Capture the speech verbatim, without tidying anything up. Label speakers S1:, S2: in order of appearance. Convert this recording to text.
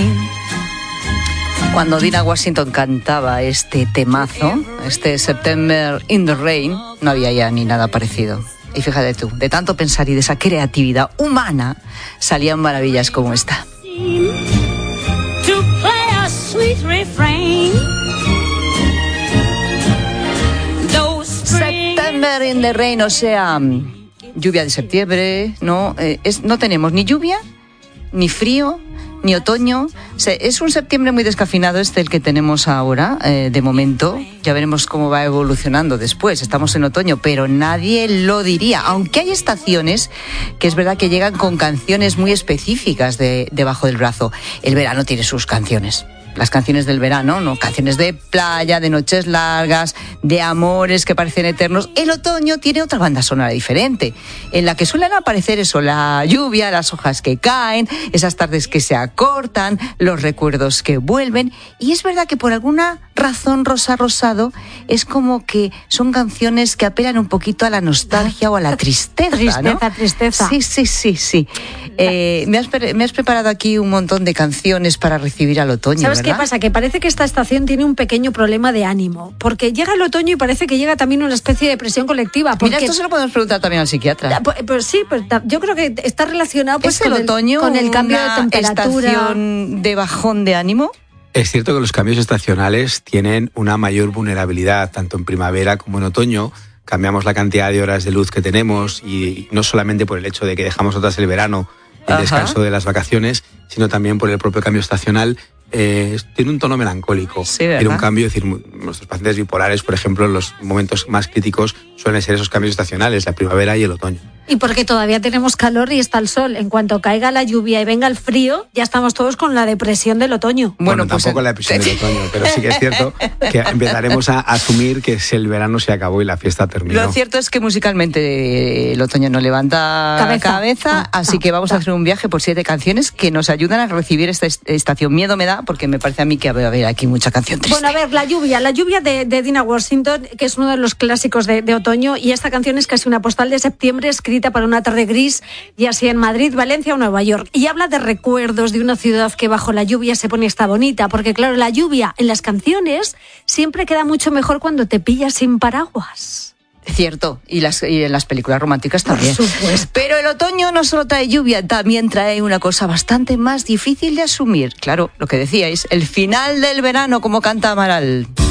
S1: Cuando Dinah Washington cantaba este temazo, este September in the Rain, no había ya ni nada parecido. Y fíjate tú, de tanto pensar y de esa creatividad humana, salían maravillas como esta. September in the Rain, o sea, lluvia de septiembre, ¿no? Eh, es, no tenemos ni lluvia, ni frío, ni otoño. O sea, es un septiembre muy descafeinado este el que tenemos ahora, eh, de momento. Ya veremos cómo va evolucionando después. Estamos en otoño, pero nadie lo diría. Aunque hay estaciones que es verdad que llegan con canciones muy específicas de, debajo del brazo. El verano tiene sus canciones. Las canciones del verano, ¿no? Canciones de playa, de noches largas, de amores que parecen eternos. El otoño tiene otra banda sonora diferente, en la que suelen aparecer eso, la lluvia, las hojas que caen, esas tardes que se acortan, los recuerdos que vuelven. Y es verdad que por alguna razón, Rosa Rosado, es como que son canciones que apelan un poquito a la nostalgia o a la tristeza,
S2: Tristeza,
S1: ¿no?
S2: tristeza.
S1: Sí, sí, sí, sí. Eh, me, has, me has preparado aquí un montón de canciones para recibir al otoño,
S2: ¿Sabes
S1: ¿verdad?
S2: qué pasa? Que parece que esta estación tiene un pequeño problema de ánimo, porque llega el otoño y parece que llega también una especie de depresión colectiva. Porque...
S1: Mira, esto se lo podemos preguntar también al psiquiatra.
S2: Pues, pues sí, pues yo creo que está relacionado pues,
S1: ¿Es el
S2: con,
S1: otoño
S2: el, con el cambio de
S1: una
S2: temperatura.
S1: estación de bajón de ánimo?
S3: Es cierto que los cambios estacionales tienen una mayor vulnerabilidad, tanto en primavera como en otoño. Cambiamos la cantidad de horas de luz que tenemos y no solamente por el hecho de que dejamos atrás el verano, el
S1: Ajá.
S3: descanso de las vacaciones, sino también por el propio cambio estacional. Eh, tiene un tono melancólico,
S1: sí, ¿verdad?
S3: tiene un cambio, es decir, nuestros pacientes bipolares, por ejemplo, en los momentos más críticos suelen ser esos cambios estacionales, la primavera y el otoño.
S2: Y porque todavía tenemos calor y está el sol. En cuanto caiga la lluvia y venga el frío, ya estamos todos con la depresión del otoño.
S3: Bueno,
S1: Bueno, pues
S3: tampoco
S1: el...
S3: la depresión del otoño, pero sí que es cierto que empezaremos a asumir que el verano se acabó y la fiesta terminó.
S1: Lo cierto es que musicalmente el otoño no levanta
S2: Cabeza.
S1: cabeza,
S2: Ah,
S1: así
S2: ah,
S1: que vamos
S2: ah.
S1: a hacer un viaje por siete canciones que nos ayudan a recibir esta est- estación. Miedo me da, porque me parece a mí que va a haber aquí mucha canción triste.
S2: Bueno, a ver, la lluvia, la lluvia de, de Dinah Washington, que es uno de los clásicos de, de otoño, y esta canción es casi una postal de septiembre escrita para una tarde gris, ya sea en Madrid, Valencia o Nueva York, y habla de recuerdos de una ciudad que bajo la lluvia se pone esta bonita, porque claro, la lluvia en las canciones siempre queda mucho mejor cuando te pillas sin paraguas.
S1: Cierto, y, las, y en las películas románticas también.
S2: Por supuesto.
S1: Pero el otoño no solo trae lluvia, también trae una cosa bastante más difícil de asumir. Claro, lo que decíais, el final del verano, como canta Amaral.